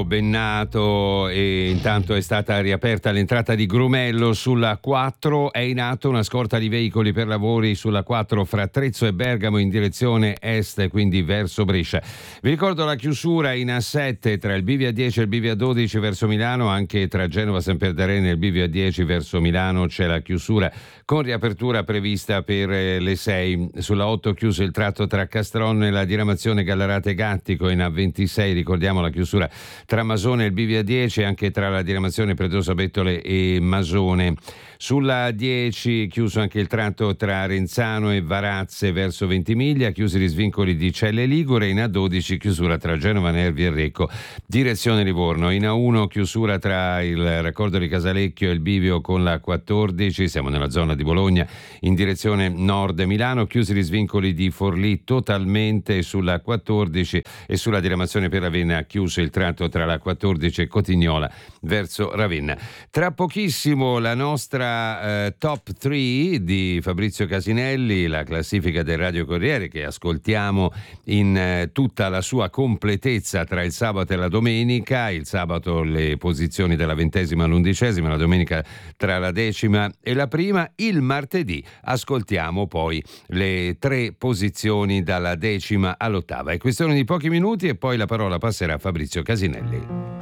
Bennato. E intanto è stata riaperta l'entrata di Grumello sulla 4, è in atto una scorta di veicoli per lavori sulla 4 fra Trezzo e Bergamo in direzione est, quindi verso Brescia. Vi ricordo la chiusura in A7 tra il bivio A10 e il bivio A12 verso Milano, anche tra Genova Samperdarene e il bivio A10 verso Milano c'è la chiusura con riapertura prevista per le 6. Sulla 8 chiuso il tratto tra Castronne e la diramazione Gallarate Gattico, in A26 ricordiamo la chiusura tra Masone e il bivio A10 e anche tra la diramazione Predosa Bettole e Masone. Sulla 10 chiuso anche il tratto tra Renzano e Varazze verso Ventimiglia, chiusi gli svincoli di Celle Ligure. In A12 chiusura tra Genova Nervi e Recco direzione Livorno. In A1 chiusura tra il raccordo di Casalecchio e il bivio con la 14, siamo nella zona di Bologna in direzione nord Milano, chiusi gli svincoli di Forlì totalmente sulla 14 e sulla diramazione per Ravenna chiuso il tratto tra la 14 e Cotignola verso Ravenna. Tra pochissimo la nostra top 3 di Fabrizio Casinelli, la classifica del Radio Corriere che ascoltiamo in tutta la sua completezza tra il sabato e la domenica. Il sabato le posizioni dalla 20ª all'11ª, la domenica tra la 10ª e la prima. Il martedì ascoltiamo poi le 3 posizioni dalla 10ª all'8ª. È questione di pochi minuti e poi la parola passerà a Fabrizio Casinelli.